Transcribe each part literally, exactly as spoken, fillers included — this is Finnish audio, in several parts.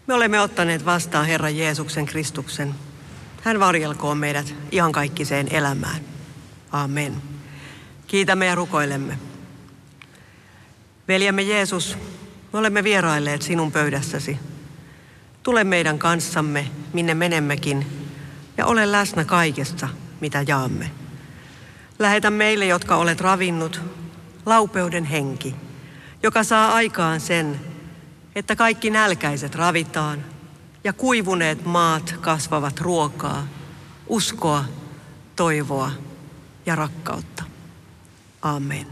Me olemme ottaneet vastaan Herran Jeesuksen Kristuksen. Hän varjelkoon meidät iankaikkiseen elämään. Amen. Kiitämme ja rukoilemme. Veljemme Jeesus, me olemme vierailleet sinun pöydässäsi. Tule meidän kanssamme, minne menemmekin, ja ole läsnä kaikessa, mitä jaamme. Lähetä meille, jotka olet ravinnut, laupeuden henki, joka saa aikaan sen, että kaikki nälkäiset ravitaan ja kuivuneet maat kasvavat ruokaa, uskoa, toivoa ja rakkautta. Amen.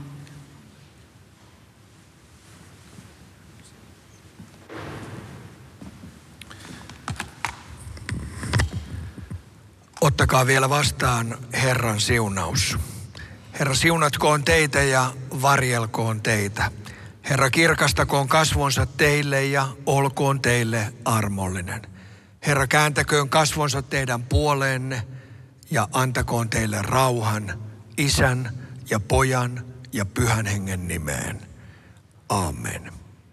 Ottakaa vielä vastaan Herran siunaus. Herra siunatkoon teitä ja varjelkoon teitä. Herra kirkastakoon kasvonsa teille ja olkoon teille armollinen. Herra kääntäköön kasvonsa teidän puoleenne ja antakoon teille rauhan Isän ja Pojan ja Pyhän Hengen nimeen. Amen.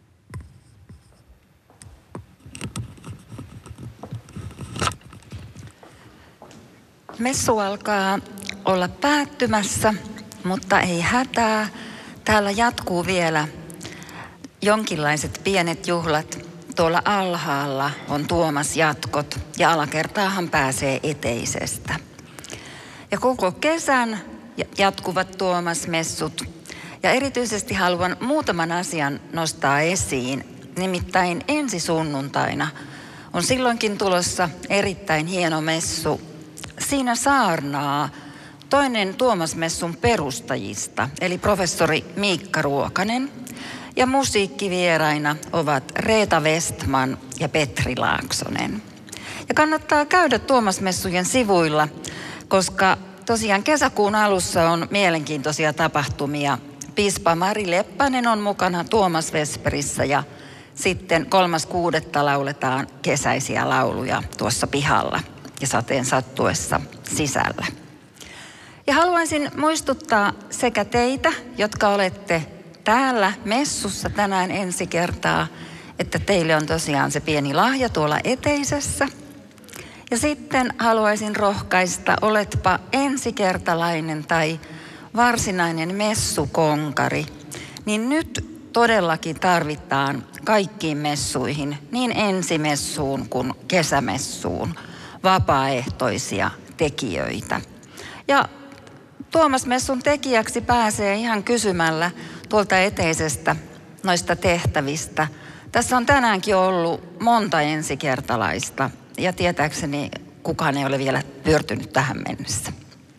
Messu alkaa olla päättymässä, mutta ei hätää. Täällä jatkuu vielä jonkinlaiset pienet juhlat. Tuolla alhaalla on Tuomas jatkot ja alakertaahan pääsee eteisestä. Ja koko kesän jatkuvat Tuomas-messut. Ja erityisesti haluan muutaman asian nostaa esiin. Nimittäin ensi sunnuntaina on silloinkin tulossa erittäin hieno messu. Siinä saarnaa toinen Tuomas-messun perustajista, eli professori Miikka Ruokanen. Ja musiikkivieraina ovat Reeta Westman ja Petri Laaksonen. Ja kannattaa käydä Tuomas-messujen sivuilla, koska tosiaan kesäkuun alussa on mielenkiintoisia tapahtumia. Piispa Mari Leppänen on mukana Tuomas Vesperissä ja sitten kolmas kuudetta lauletaan kesäisiä lauluja tuossa pihalla ja sateen sattuessa sisällä. Ja haluaisin muistuttaa sekä teitä, jotka olette täällä messussa tänään ensi kertaa, että teille on tosiaan se pieni lahja tuolla eteisessä. Ja sitten haluaisin rohkaista, oletpa ensikertalainen tai varsinainen messukonkari, niin nyt todellakin tarvitaan kaikkiin messuihin, niin ensimessuun kuin kesämessuun, vapaaehtoisia tekijöitä. Ja Tuomas-messun tekijäksi pääsee ihan kysymällä tuolta eteisestä noista tehtävistä. Tässä on tänäänkin ollut monta ensikertalaista ja tietääkseni kukaan ei ole vielä pyörtynyt tähän mennessä.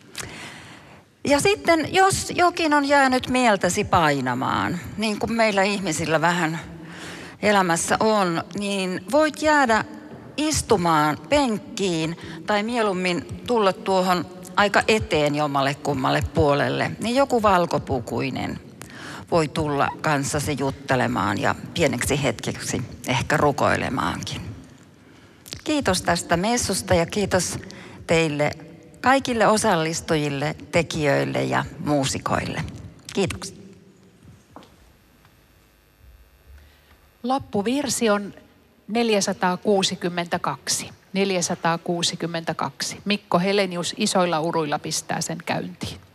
Ja sitten jos jokin on jäänyt mieltäsi painamaan, niin kuin meillä ihmisillä vähän elämässä on, niin voit jäädä istumaan penkkiin tai mieluummin tulla tuohon aika eteen jommalle kummalle puolelle, niin joku valkopukuinen voi tulla kanssasi juttelemaan ja pieneksi hetkeksi ehkä rukoilemaankin. Kiitos tästä messusta ja kiitos teille kaikille osallistujille, tekijöille ja muusikoille. Kiitoksia. Loppuvirsi on neljäsataakuusikymmentäkaksi. neljäsataakuusikymmentäkaksi. Mikko Helenius isoilla uruilla pistää sen käyntiin.